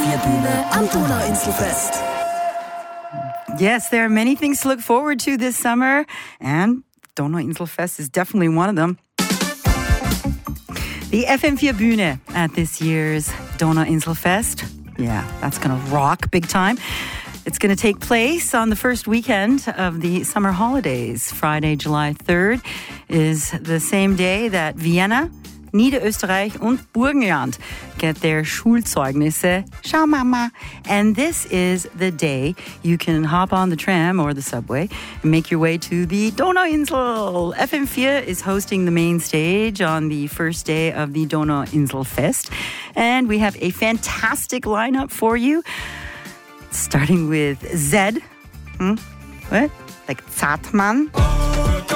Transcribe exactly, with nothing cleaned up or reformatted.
vier Bühne am Donauinselfest. Yes, there are many things to look forward to this summer, and Donauinselfest is definitely one of them. The F M four Bühne at this year's Donauinselfest. Yeah, that's going to rock big time. It's going to take place on the first weekend of the summer holidays. Friday, July third is the same day that Vienna, Niederösterreich und Burgenland get their Schulzeugnisse. Schau Mama. And this is the day you can hop on the tram or the subway and make your way to the Donauinsel. F M four is hosting the main stage on the first day of the Donauinselfest. And we have a fantastic lineup for you. Starting with Zed. Hmm? What? Like Zartmann.